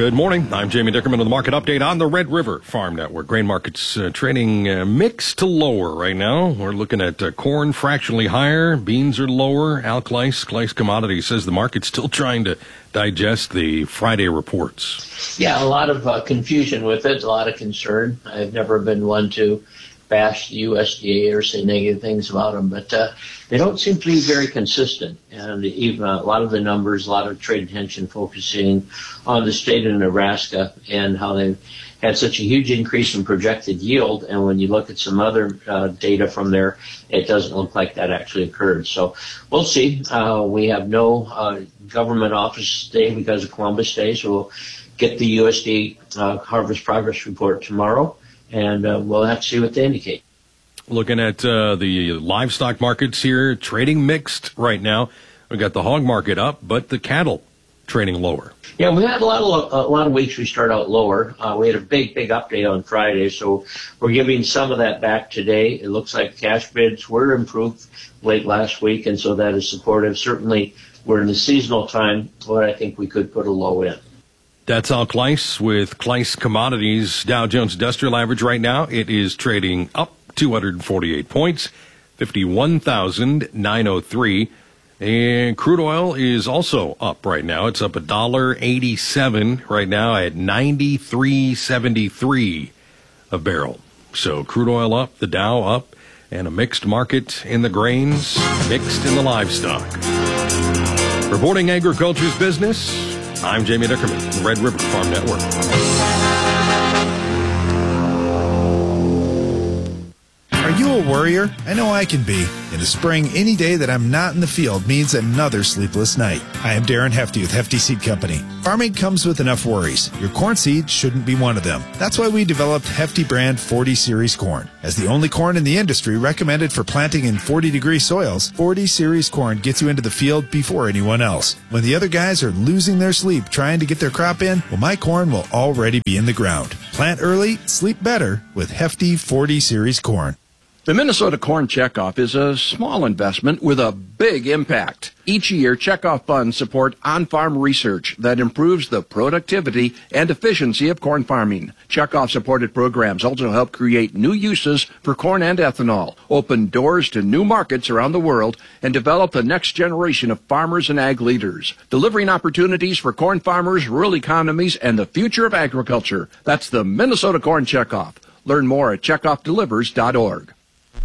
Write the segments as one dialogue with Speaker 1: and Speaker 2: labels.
Speaker 1: Good morning. I'm Jamie Dickerman with the market update on the Red River Farm Network. Grain markets trading mixed to lower right now. We're looking at corn fractionally higher, beans are lower. Al Kleiss Commodities says the market's still trying to digest the Friday reports.
Speaker 2: Yeah, a lot of confusion with it, a lot of concern. I've never been one to bash the USDA or say negative things about them, but they don't seem to be very consistent. And even a lot of the numbers, a lot of trade attention focusing on the state of Nebraska and how they've had such a huge increase in projected yield. And when you look at some other data from there, it doesn't look like that actually occurred. So we'll see. We have no government office today because of Columbus Day, so we'll get the USDA harvest progress report tomorrow. And we'll have to see what they indicate.
Speaker 1: Looking at the livestock markets here, trading mixed right now. We've got the hog market up, but the cattle trading lower.
Speaker 2: Yeah, we've had a lot of weeks we start out lower. We had a big update on Friday, so we're giving some of that back today. It looks like cash bids were improved late last week, and so that is supportive. Certainly, we're in the seasonal time, but I think we could put a low in.
Speaker 1: That's Al Kleiss with Kleiss Commodities. Dow Jones Industrial Average right now, it is trading up 248 points, 51,903. And crude oil is also up right now. It's up $1.87 right now at 93.73 a barrel. So crude oil up, the Dow up, and a mixed market in the grains, mixed in the livestock. Reporting agriculture's business, I'm Jamie Dickerman, Red River Farm Network.
Speaker 3: Are you a worrier? I know I can be. In the spring, any day that I'm not in the field means another sleepless night. I am Darren Hefty with Hefty Seed Company. Farming comes with enough worries. Your corn seed shouldn't be one of them. That's why we developed Hefty brand 40 Series corn. As the only corn in the industry recommended for planting in 40-degree soils, 40 Series corn gets you into the field before anyone else. When the other guys are losing their sleep trying to get their crop in, well, my corn will already be in the ground. Plant early, sleep better with Hefty 40 Series corn.
Speaker 4: The Minnesota Corn Checkoff is a small investment with a big impact. Each year, checkoff funds support on-farm research that improves the productivity and efficiency of corn farming. Checkoff-supported programs also help create new uses for corn and ethanol, open doors to new markets around the world, and develop the next generation of farmers and ag leaders, delivering opportunities for corn farmers, rural economies, and the future of agriculture. That's the Minnesota Corn Checkoff. Learn more at checkoffdelivers.org.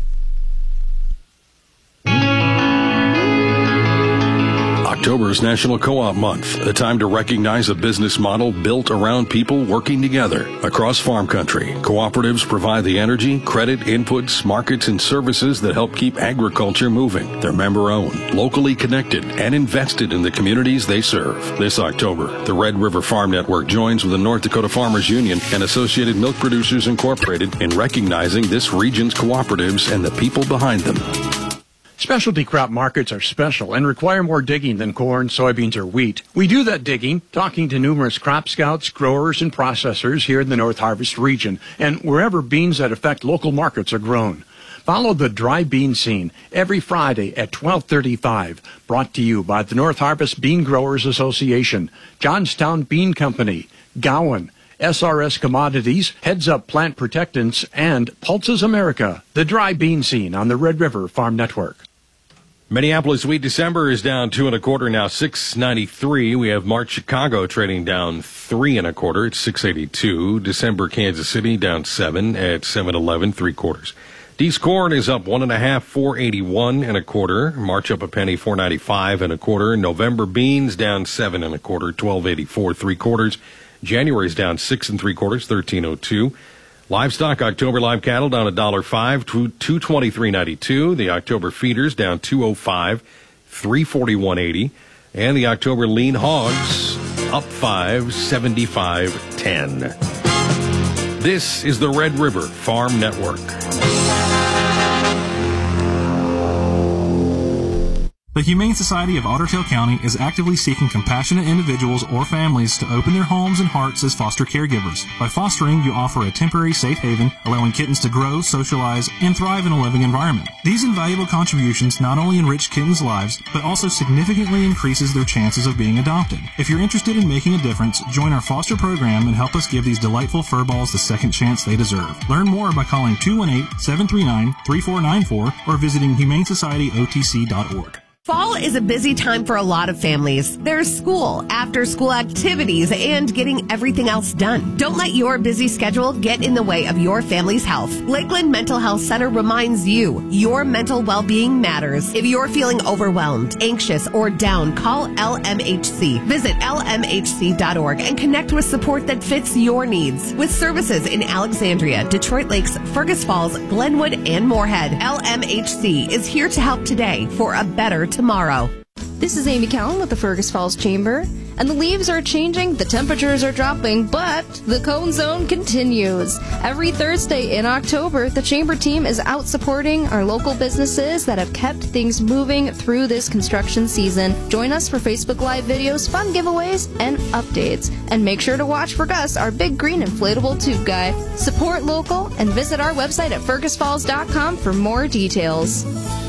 Speaker 1: October is National Co-op Month, a time to recognize a business model built around people working together. Across farm country, cooperatives provide the energy, credit, inputs, markets, and services that help keep agriculture moving. They're member-owned, locally connected, and invested in the communities they serve. This October, the Red River Farm Network joins with the North Dakota Farmers Union and Associated Milk Producers Incorporated in recognizing this region's cooperatives and the people behind them.
Speaker 4: Specialty crop markets are special and require more digging than corn, soybeans, or wheat. We do that digging, talking to numerous crop scouts, growers, and processors here in the North Harvest region, and wherever beans that affect local markets are grown. Follow the Dry Bean Scene every Friday at 12:35, brought to you by the North Harvest Bean Growers Association, Johnstown Bean Company, Gowan, SRS Commodities, Heads Up Plant Protectants, and Pulses America. The Dry Bean Scene on the Red River Farm Network.
Speaker 1: Minneapolis wheat December is down 2 1/4 now, 6.93. We have March Chicago trading down 3 1/4. It's 6.82. December Kansas City down 7 at 7.11 3/4. Dees corn is up 1 1/2, 4.81 1/4. March up a penny, 4.95 1/4. November beans down 7 1/4, 12.84 3/4. January's down 6 3/4, 13.02. Livestock, October live cattle down $1.05 to $223.92. The October feeders down $2.05, $341.80. And the October lean hogs up 5, 75.10. This is the Red River Farm Network.
Speaker 5: The Humane Society of Otter Tail County is actively seeking compassionate individuals or families to open their homes and hearts as foster caregivers. By fostering, you offer a temporary safe haven, allowing kittens to grow, socialize, and thrive in a living environment. These invaluable contributions not only enrich kittens' lives, but also significantly increases their chances of being adopted. If you're interested in making a difference, join our foster program and help us give these delightful furballs the second chance they deserve. Learn more by calling 218-739-3494 or visiting humanesocietyotc.org.
Speaker 6: Fall is a busy time for a lot of families. There's school, after-school activities, and getting everything else done. Don't let your busy schedule get in the way of your family's health. Lakeland Mental Health Center reminds you, your mental well-being matters. If you're feeling overwhelmed, anxious, or down, call LMHC. Visit lmhc.org and connect with support that fits your needs. With services in Alexandria, Detroit Lakes, Fergus Falls, Glenwood, and Moorhead, LMHC is here to help today for a better tomorrow.
Speaker 7: This is Amy Cowan with the Fergus Falls Chamber, and the leaves are changing, the temperatures are dropping, but the Cone Zone continues. Every Thursday in October, the Chamber team is out supporting our local businesses that have kept things moving through this construction season. Join us for Facebook Live videos, fun giveaways, and updates. And make sure to watch for Gus, our big green inflatable tube guy. Support local and visit our website at fergusfalls.com for more details.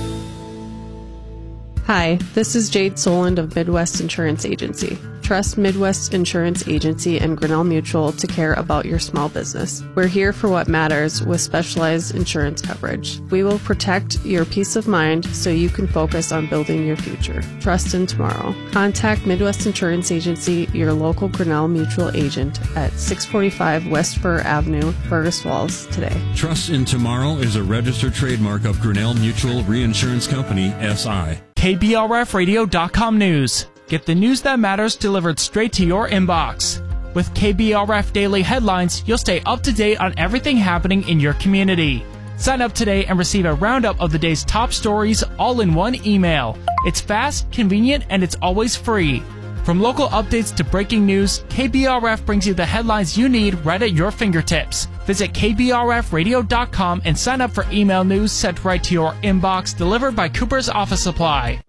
Speaker 8: Hi, this is Jade Soland of Midwest Insurance Agency. Trust Midwest Insurance Agency and Grinnell Mutual to care about your small business. We're here for what matters with specialized insurance coverage. We will protect your peace of mind so you can focus on building your future. Trust in tomorrow. Contact Midwest Insurance Agency, your local Grinnell Mutual agent at 645 West Fir Avenue, Fergus Falls today.
Speaker 9: Trust in Tomorrow is a registered trademark of Grinnell Mutual Reinsurance Company, SI.
Speaker 10: KBRFradio.com News. Get the news that matters delivered straight to your inbox. With KBRF Daily Headlines, you'll stay up to date on everything happening in your community. Sign up today and receive a roundup of the day's top stories all in one email. It's fast, convenient, and it's always free. From local updates to breaking news, KBRF brings you the headlines you need right at your fingertips. Visit KBRFradio.com and sign up for email news sent right to your inbox, delivered by Cooper's Office Supply.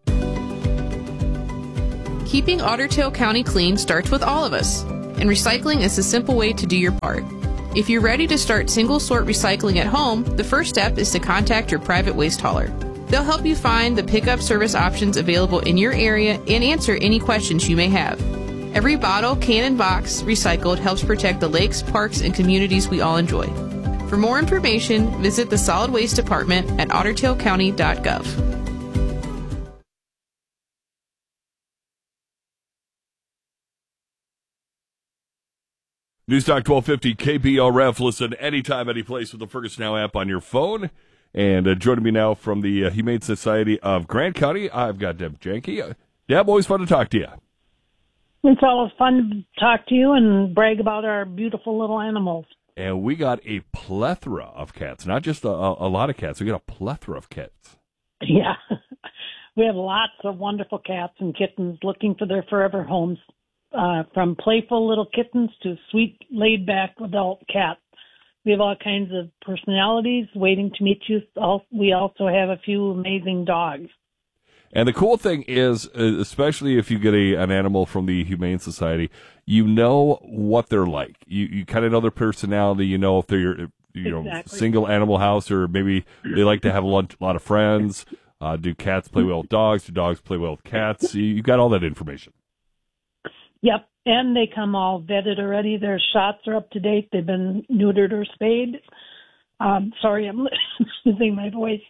Speaker 11: Keeping Otter Tail County clean starts with all of us, and recycling is a simple way to do your part. If you're ready to start single-sort recycling at home, the first step is to contact your private waste hauler. They'll help you find the pickup service options available in your area and answer any questions you may have. Every bottle, can, and box recycled helps protect the lakes, parks, and communities we all enjoy. For more information, visit the Solid Waste Department at ottertailcounty.gov.
Speaker 12: Newstalk 1250 KBRF. Listen anytime, any place with the Fergus Now app on your phone. And joining me now from the Humane Society of Grant County, I've got Deb Janke. Deb, always fun to talk to you.
Speaker 13: It's always fun to talk to you and brag about our beautiful little animals.
Speaker 12: And we got a plethora of cats, not just a lot of cats. We got a plethora of cats.
Speaker 13: Yeah. We have lots of wonderful cats and kittens looking for their forever homes. From playful little kittens to sweet, laid-back adult cats. We have all kinds of personalities waiting to meet you. We also have a few amazing dogs.
Speaker 12: And the cool thing is, especially if you get an animal from the Humane Society, you know what they're like. You kind of know their personality. You know if they're
Speaker 13: exactly.
Speaker 12: Single animal house, or maybe they like to have a lot of friends. Do cats play well with dogs? Do dogs play well with cats? You got all that information.
Speaker 13: Yep, and they come all vetted already. Their shots are up to date. They've been neutered or spayed. Sorry, I'm losing my voice.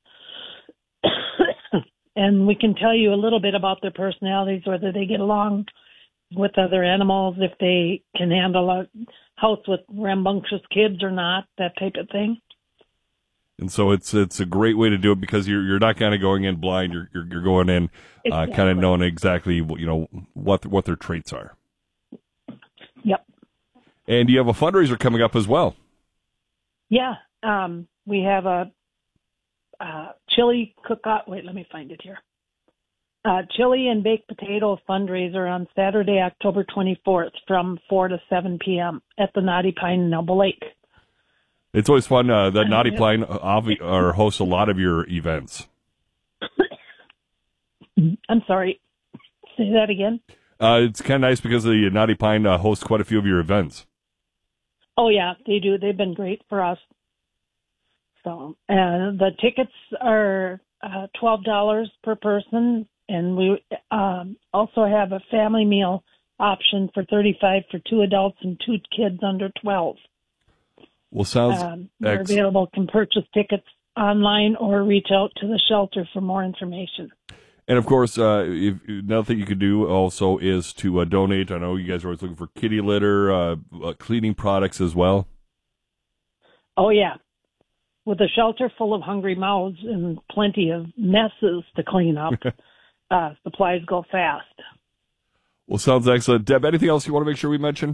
Speaker 13: And we can tell you a little bit about their personalities, whether they get along with other animals, if they can handle a house with rambunctious kids or not, that type of thing.
Speaker 12: And so it's a great way to do it, because you're not kind of going in blind. You're going in
Speaker 13: exactly.
Speaker 12: kind of knowing exactly what their traits are.
Speaker 13: Yep.
Speaker 12: And you have a fundraiser coming up as well.
Speaker 13: Yeah, we have a chili cook-off. Wait, let me find it here. Chili and baked potato fundraiser on Saturday, October 24th from 4 to 7 p.m. at the Knotty Pine in Elbow Lake.
Speaker 12: It's always fun. The Knotty Pine hosts a lot of your events.
Speaker 13: I'm sorry. Say that again.
Speaker 12: It's kind of nice because the Knotty Pine hosts quite a few of your events.
Speaker 13: Oh, yeah, they do. They've been great for us. So the tickets are $12 per person, and we also have a family meal option for $35 for 2 adults and 2 kids under 12.
Speaker 12: Well, sounds
Speaker 13: they're available. Can purchase tickets online or reach out to the shelter for more information.
Speaker 12: And, of course, another thing you could do also is to donate. I know you guys are always looking for kitty litter, cleaning products as well.
Speaker 13: Oh, yeah. With a shelter full of hungry mouths and plenty of messes to clean up, supplies go fast.
Speaker 12: Well, sounds excellent. Deb, anything else you want to make sure we mention?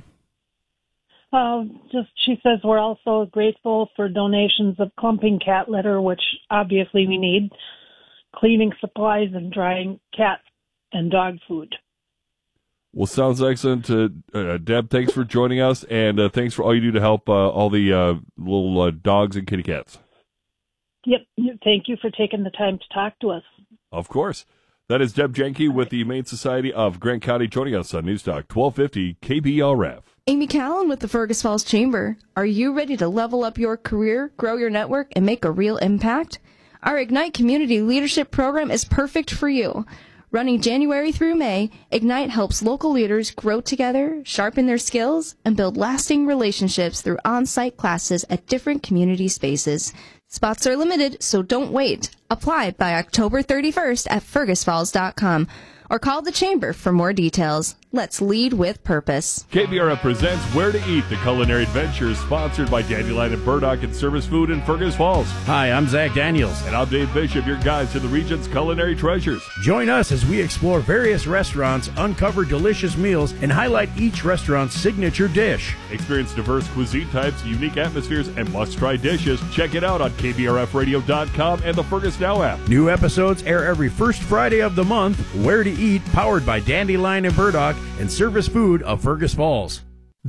Speaker 13: She says we're also grateful for donations of clumping cat litter, which obviously we need, cleaning supplies, and drying cat and dog food.
Speaker 12: Well, sounds excellent. Deb, thanks for joining us, and thanks for all you do to help all the little dogs and kitty cats.
Speaker 13: Yep. Thank you for taking the time to talk to us.
Speaker 12: Of course. That is Deb Jenke with the Humane Society of Grant County joining us on Newstalk 1250 KBRF.
Speaker 7: Amy Callan with the Fergus Falls Chamber. Are you ready to level up your career, grow your network, and make a real impact? Our Ignite Community Leadership Program is perfect for you. Running January through May, Ignite helps local leaders grow together, sharpen their skills, and build lasting relationships through on-site classes at different community spaces. Spots are limited, so don't wait. Apply by October 31st at fergusfalls.com or call the Chamber for more details. Let's lead with purpose.
Speaker 12: KBRF presents Where to Eat, the culinary adventure, sponsored by Dandelion and Burdock and Service Food in Fergus Falls.
Speaker 14: Hi, I'm Zach Daniels.
Speaker 12: And I'm Dave Bishop, your guide to the region's culinary treasures.
Speaker 14: Join us as we explore various restaurants, uncover delicious meals, and highlight each restaurant's signature dish.
Speaker 12: Experience diverse cuisine types, unique atmospheres, and must-try dishes. Check it out on KBRFradio.com and the Fergus Now app.
Speaker 14: New episodes air every first Friday of the month. Where to Eat, powered by Dandelion and Burdock and Service Food of Fergus Falls.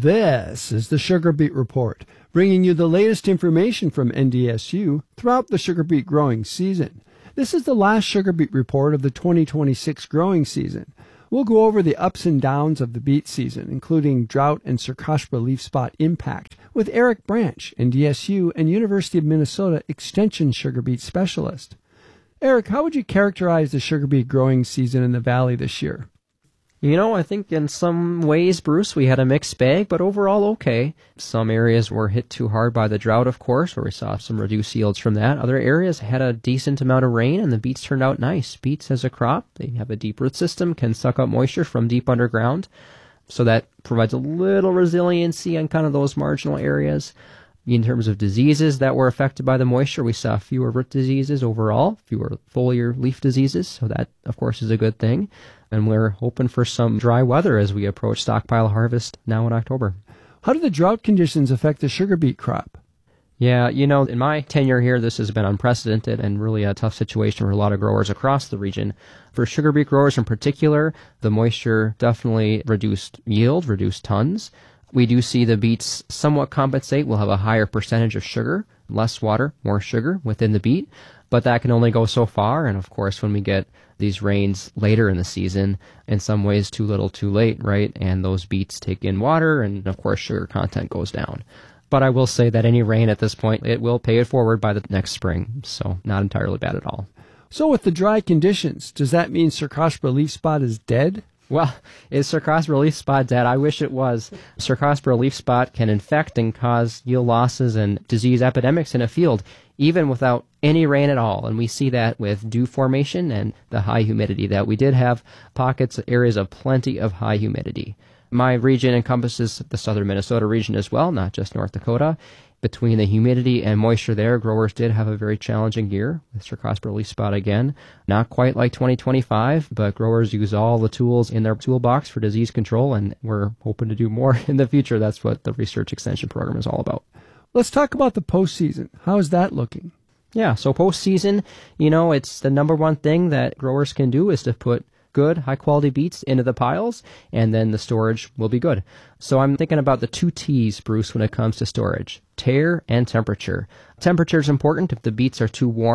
Speaker 15: This is the Sugar Beet Report, bringing you the latest information from NDSU throughout the sugar beet growing season. This is the last sugar beet report of the 2026 growing season. We'll go over the ups and downs of the beet season, including drought and Cercospora leaf spot impact, with Eric Branch, NDSU and University of Minnesota Extension sugar beet specialist. Eric, how would you characterize the sugar beet growing season in the Valley this year?
Speaker 16: You know, I think in some ways, Bruce, we had a mixed bag, but overall okay. Some areas were hit too hard by the drought, of course, where we saw some reduced yields from that. Other areas had a decent amount of rain, and the beets turned out nice. Beets as a crop, they have a deep root system, can suck up moisture from deep underground, so that provides a little resiliency on kind of those marginal areas. In terms of diseases that were affected by the moisture, we saw fewer root diseases overall, fewer foliar leaf diseases, so that, of course, is a good thing. And we're hoping for some dry weather as we approach stockpile harvest now in October.
Speaker 15: How do the drought conditions affect the sugar beet crop?
Speaker 16: Yeah, you know, in my tenure here, this has been unprecedented and really a tough situation for a lot of growers across the region. For sugar beet growers in particular, the moisture definitely reduced yield, reduced tons. We do see the beets somewhat compensate. We'll have a higher percentage of sugar, less water, more sugar within the beet, but that can only go so far. And of course, when we get these rains later in the season, in some ways too little too late, right? And those beets take in water, and of course sugar content goes down. But I will say that any rain at this point, it will pay it forward by the next spring, so not entirely bad at all.
Speaker 15: So with the dry conditions, does that mean Cercospora leaf spot is dead?
Speaker 16: Well, is Cercospora leaf spot dead? I wish it was. Cercospora leaf spot can infect and cause yield losses and disease epidemics in a field, even without any rain at all. And we see that with dew formation and the high humidity that we did have pockets, areas of plenty of high humidity. My region encompasses the southern Minnesota region as well, not just North Dakota. Between the humidity and moisture there, growers did have a very challenging year with Cercospora leaf spot again. Not quite like 2025, but growers use all the tools in their toolbox for disease control, and we're hoping to do more in the future. That's what the research extension program is all about.
Speaker 15: Let's talk about the postseason. How is that looking?
Speaker 16: Yeah, so postseason, you know, it's the number one thing that growers can do is to put good, high-quality beets into the piles, and then the storage will be good. So I'm thinking about the 2 T's, Bruce, when it comes to storage: tear and temperature. Temperature is important. If the beets are too warm,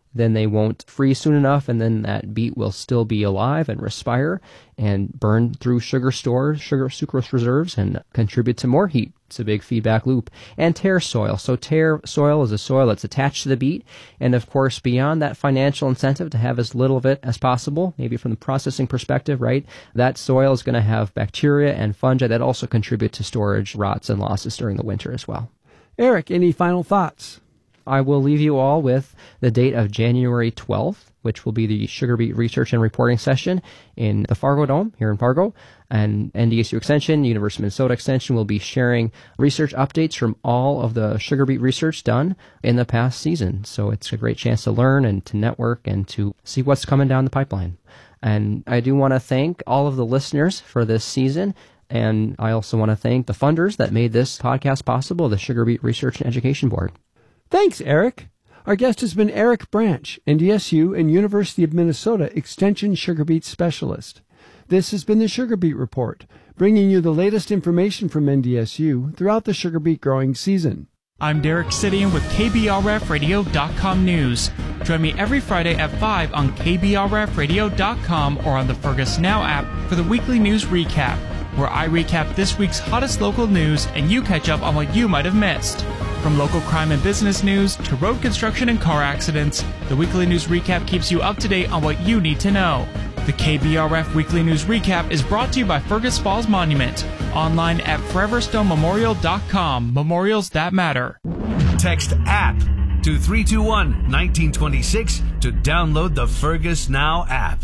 Speaker 16: then they won't freeze soon enough, and then that beet will still be alive and respire and burn through sugar stores, sucrose reserves, and contribute to more heat. It's a big feedback loop. And tare soil. So tare soil is a soil that's attached to the beet, and of course, beyond that financial incentive to have as little of it as possible, maybe from the processing perspective, right, that soil is going to have bacteria and fungi that also contribute to storage, rots, and losses during the winter as well.
Speaker 15: Eric, any final thoughts?
Speaker 16: I will leave you all with the date of January 12th, which will be the Sugar Beet Research and Reporting Session in the Fargo Dome here in Fargo. And NDSU Extension, University of Minnesota Extension will be sharing research updates from all of the sugar beet research done in the past season. So it's a great chance to learn and to network and to see what's coming down the pipeline. And I do want to thank all of the listeners for this season. And I also want to thank the funders that made this podcast possible, the Sugar Beet Research and Education Board.
Speaker 15: Thanks, Eric. Our guest has been Eric Branch, NDSU and University of Minnesota Extension Sugar Beet Specialist. This has been the Sugar Beet Report, bringing you the latest information from NDSU throughout the sugar beet growing season.
Speaker 10: I'm Derek Sidian with KBRFradio.com News. Join me every Friday at 5 on KBRFradio.com or on the Fergus Now app for the weekly news recap, where I recap this week's hottest local news and you catch up on what you might have missed. From local crime and business news to road construction and car accidents, the weekly news recap keeps you up to date on what you need to know. The KBRF Weekly News Recap is brought to you by Fergus Falls Monument, online at foreverstonmemorial.com. Memorials that matter.
Speaker 17: Text APP to 321-1926 to download the Fergus Now app.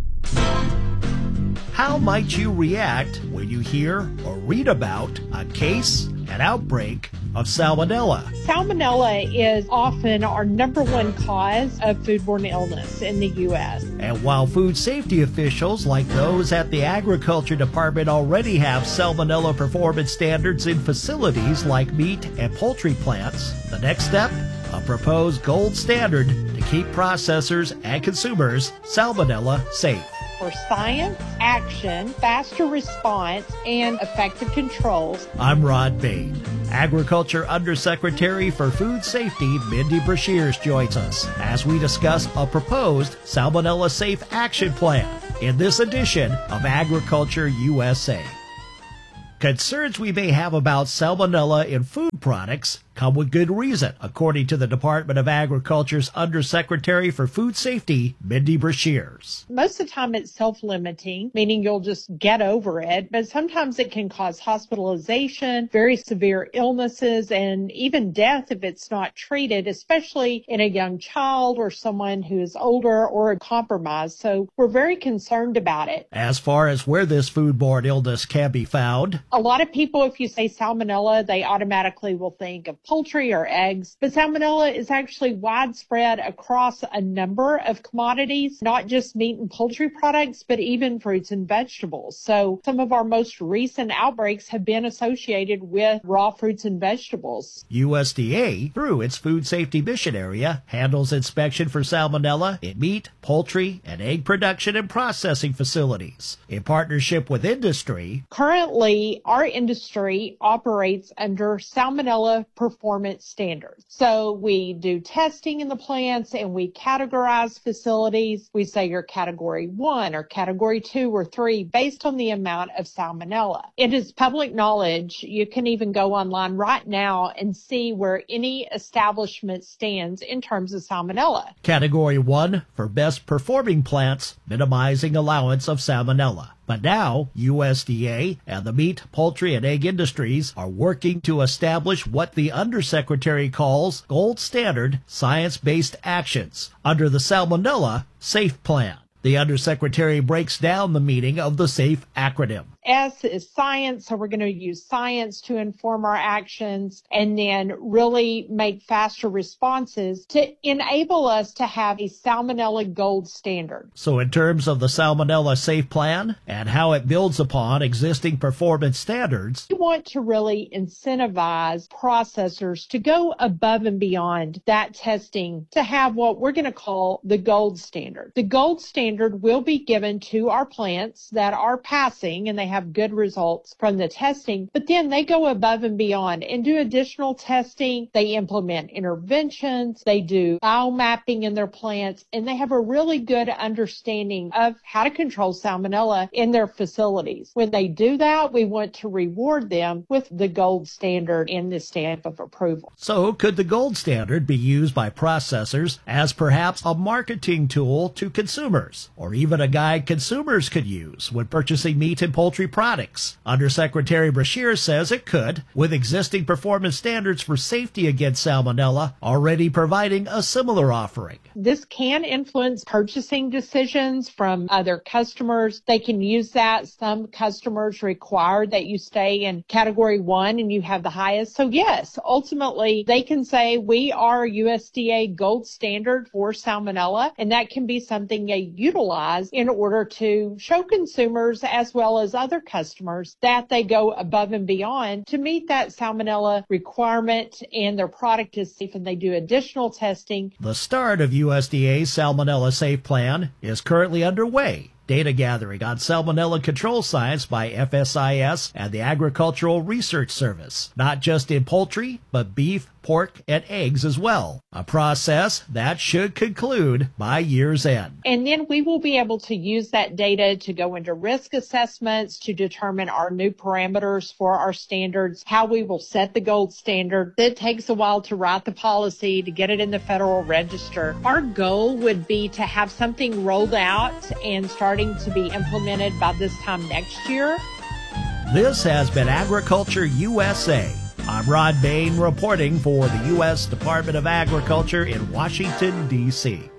Speaker 17: How might you react when you hear or read about a case, an outbreak of salmonella?
Speaker 18: Salmonella is often our number one cause of foodborne illness in the U.S.
Speaker 17: And while food safety officials like those at the Agriculture Department already have salmonella performance standards in facilities like meat and poultry plants, the next step? A proposed gold standard to keep processors and consumers salmonella safe.
Speaker 18: For science, action, faster response, and effective controls.
Speaker 17: I'm Rod Bain. Agriculture Undersecretary for Food Safety, Mindy Brashears, joins us as we discuss a proposed Salmonella Safe Action Plan in this edition of Agriculture USA. Concerns we may have about salmonella in food products come with good reason, according to the Department of Agriculture's Undersecretary for Food Safety, Mindy Brashears.
Speaker 18: Most of the time it's self-limiting, meaning you'll just get over it, but sometimes it can cause hospitalization, very severe illnesses, and even death if it's not treated, especially in a young child or someone who is older or compromised. So we're very concerned about it.
Speaker 17: As far as where this foodborne illness can be found,
Speaker 18: a lot of people, if you say salmonella, they automatically will think of poultry or eggs, but salmonella is actually widespread across a number of commodities, not just meat and poultry products, but even fruits and vegetables. So some of our most recent outbreaks have been associated with raw fruits and vegetables.
Speaker 17: USDA, through its food safety mission area, handles inspection for salmonella in meat, poultry, and egg production and processing facilities. In partnership with industry,
Speaker 18: currently our industry operates under salmonella performance standards. So we do testing in the plants and we categorize facilities. We say you're category 1 or category 2 or 3 based on the amount of salmonella. It is public knowledge. You can even go online right now and see where any establishment stands in terms of salmonella.
Speaker 17: Category 1 for best performing plants, minimizing allowance of salmonella. But now, USDA and the meat, poultry, and egg industries are working to establish what the Undersecretary calls gold standard science-based actions under the Salmonella SAFE Plan. The Undersecretary breaks down the meaning of the SAFE acronym.
Speaker 18: S is science, so we're going to use science to inform our actions and then really make faster responses to enable us to have a Salmonella gold standard.
Speaker 17: So in terms of the Salmonella Safe Plan and how it builds upon existing performance standards,
Speaker 18: we want to really incentivize processors to go above and beyond that testing to have what we're going to call the gold standard. The gold standard will be given to our plants that are passing, and they have have good results from the testing, but then they go above and beyond and do additional testing. They implement interventions, they do biomapping in their plants, and they have a really good understanding of how to control salmonella in their facilities. When they do that, we want to reward them with the gold standard and the stamp of approval.
Speaker 17: So could the gold standard be used by processors as perhaps a marketing tool to consumers, or even a guide consumers could use when purchasing meat and poultry products? Undersecretary Brashear says it could, with existing performance standards for safety against salmonella already providing a similar offering.
Speaker 18: This can influence purchasing decisions from other customers. They can use that. Some customers require that you stay in category 1 and you have the highest. So yes, ultimately they can say we are USDA gold standard for salmonella, and that can be something they utilize in order to show consumers as well as other customers that they go above and beyond to meet that salmonella requirement and their product is safe, and they do additional testing.
Speaker 17: The start of USDA's Salmonella Safe Plan is currently underway. Data gathering on salmonella control science by FSIS and the Agricultural Research Service, not just in poultry, but beef, pork, and eggs as well. A process that should conclude by year's end.
Speaker 18: And then we will be able to use that data to go into risk assessments to determine our new parameters for our standards, how we will set the gold standard. It takes a while to write the policy, to get it in the Federal Register. Our goal would be to have something rolled out and starting to be implemented by this time next year.
Speaker 17: This has been Agriculture USA. I'm Rod Bain reporting for the U.S. Department of Agriculture in Washington, D.C.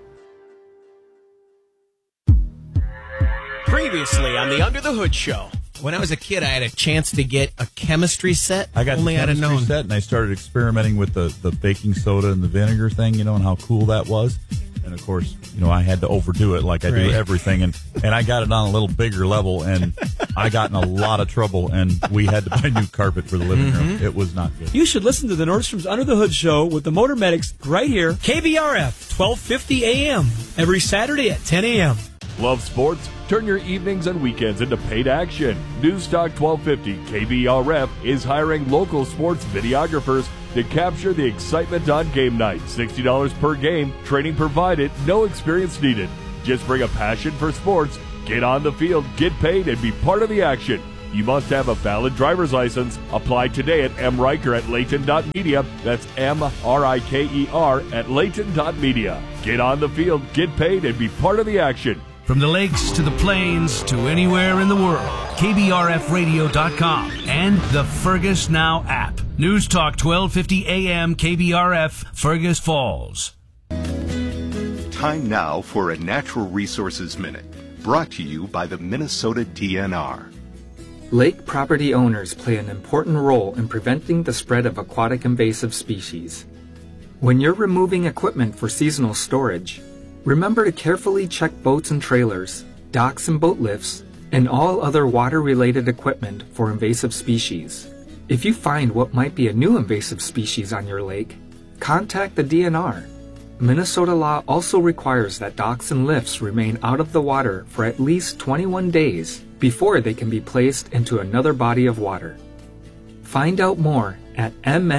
Speaker 19: Previously on the Under the Hood Show. When I was a kid, I had a chance to get a chemistry set.
Speaker 20: I got
Speaker 19: only
Speaker 20: the chemistry
Speaker 19: I'd have known.
Speaker 20: set, and I started experimenting with the baking soda and the vinegar thing, and how cool that was. And, of course, I had to overdo it like I do everything. And I got it on a little bigger level, and I got in a lot of trouble, and we had to buy new carpet for the living room. It was not good.
Speaker 21: You should listen to the Nordstrom's Under the Hood Show with the Motor Medics right here. KBRF, 1250 AM, every Saturday at 10 a.m.
Speaker 12: Love sports? Turn your evenings and weekends into paid action. News Talk 1250 KBRF is hiring local sports videographers to capture the excitement on game night. $60 per game, training provided, no experience needed. Just bring a passion for sports, get on the field, get paid, and be part of the action. You must have a valid driver's license. Apply today at mriker at layton.media. That's M-R-I-K-E-R at layton.media. Get on the field, get paid, and be part of the action.
Speaker 22: From the lakes to the plains to anywhere in the world, KBRFradio.com and the Fergus Now app. News Talk 1250 AM KBRF, Fergus Falls.
Speaker 23: Time now for a Natural Resources Minute, brought to you by the Minnesota DNR.
Speaker 24: Lake property owners play an important role in preventing the spread of aquatic invasive species. When you're removing equipment for seasonal storage, remember to carefully check boats and trailers, docks and boat lifts, and all other water-related equipment for invasive species. If you find what might be a new invasive species on your lake, contact the DNR. Minnesota law also requires that docks and lifts remain out of the water for at least 21 days before they can be placed into another body of water. Find out more at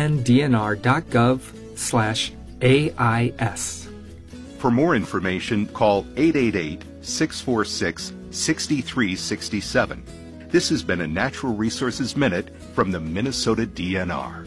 Speaker 24: mndnr.gov/AIS.
Speaker 23: For more information, call 888-646-6367. This has been a Natural Resources Minute from the Minnesota DNR.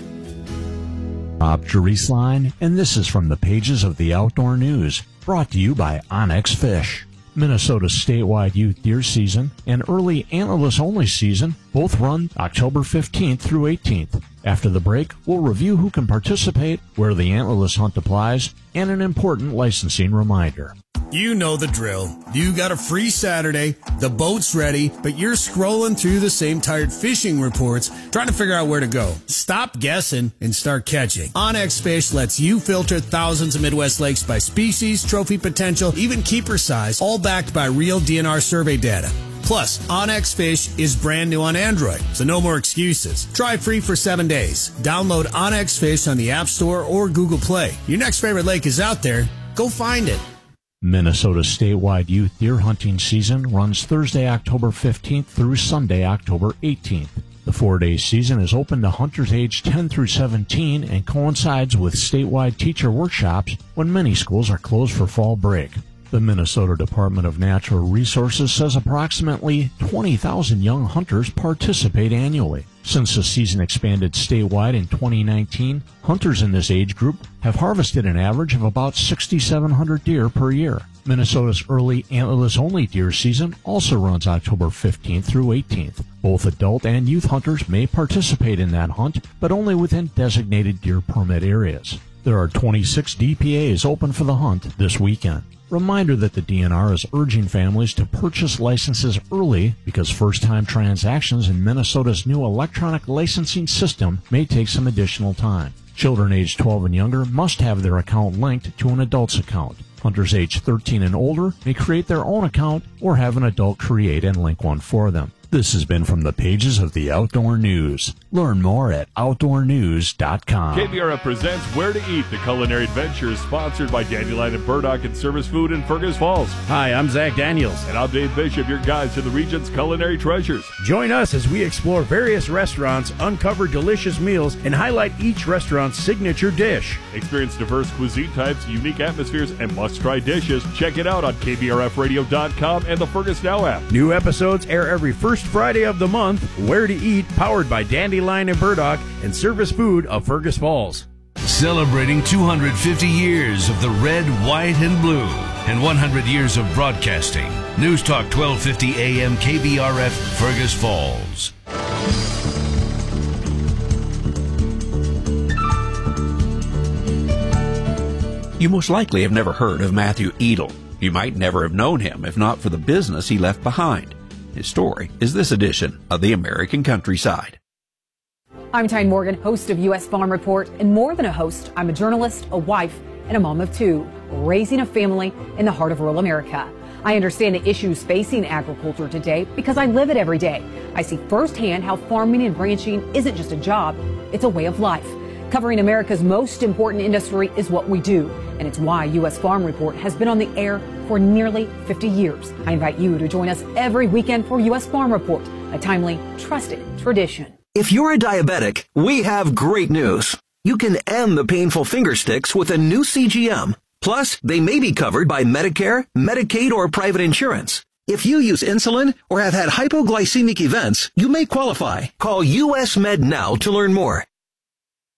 Speaker 25: Bob Jerisline, and this is from the pages of the Outdoor News, brought to you by Onyx Fish. Minnesota's statewide youth deer season and early antlerless-only season both run October 15th through 18th. After the break, we'll review who can participate, where the antlerless hunt applies, and an important licensing reminder.
Speaker 26: You know the drill. You got a free Saturday, the boat's ready, but you're scrolling through the same tired fishing reports trying to figure out where to go. Stop guessing and start catching. Onyx Fish lets you filter thousands of Midwest lakes by species, trophy potential, even keeper size, all backed by real DNR survey data. Plus, Onyx Fish is brand new on Android, so no more excuses. Try free for 7 days. Download Onyx Fish on the App Store or Google Play. Your next favorite lake is out there. Go find it.
Speaker 25: Minnesota statewide youth deer hunting season runs Thursday, October 15th through Sunday, October 18th. The 4-day season is open to hunters aged 10 through 17 and coincides with statewide teacher workshops when many schools are closed for fall break. The Minnesota Department of Natural Resources says approximately 20,000 young hunters participate annually. Since the season expanded statewide in 2019, hunters in this age group have harvested an average of about 6,700 deer per year. Minnesota's early antlerless-only deer season also runs October 15th through 18th. Both adult and youth hunters may participate in that hunt, but only within designated deer permit areas. There are 26 DPAs open for the hunt this weekend. Reminder that the DNR is urging families to purchase licenses early because first-time transactions in Minnesota's new electronic licensing system may take some additional time. Children aged 12 and younger must have their account linked to an adult's account. Hunters aged 13 and older may create their own account or have an adult create and link one for them. This has been from the pages of the Outdoor News. Learn more at OutdoorNews.com.
Speaker 12: KBRF presents Where to Eat, the culinary adventure, sponsored by Dandelion and Burdock and Service Food in Fergus Falls.
Speaker 14: Hi, I'm Zach Daniels.
Speaker 12: And I'm Dave Bishop, your guides to the region's culinary treasures.
Speaker 14: Join us as we explore various restaurants, uncover delicious meals, and highlight each restaurant's signature dish.
Speaker 12: Experience diverse cuisine types, unique atmospheres, and must-try dishes. Check it out on KBRFradio.com and the Fergus Now app.
Speaker 14: New episodes air every first Friday of the month. Where to Eat, powered by Dandelion and Burdock and Service Food of Fergus Falls.
Speaker 22: Celebrating 250 years of the red, white, and blue and 100 years of broadcasting. News Talk 1250 AM KBRF Fergus Falls.
Speaker 1: You most likely have never heard of Matthew Edel. You might never have known him if not for the business he left behind. His story is this edition of The American Countryside.
Speaker 2: I'm Tyne Morgan, host of U.S. Farm Report, and more than a host, I'm a journalist, a wife, and a mom of two, raising a family in the heart of rural America. I understand the issues facing agriculture today because I live it every day. I see firsthand how farming and ranching isn't just a job, it's a way of life. Covering America's most important industry is what we do, and it's why U.S. Farm Report has been on the air for nearly 50 years. I invite you to join us every weekend for U.S. Farm Report, a timely, trusted tradition.
Speaker 3: If you're a diabetic, we have great news. You can end the painful finger sticks with a new CGM. Plus, they may be covered by Medicare, Medicaid, or private insurance. If you use insulin or have had hypoglycemic events, you may qualify. Call US Med now to learn more.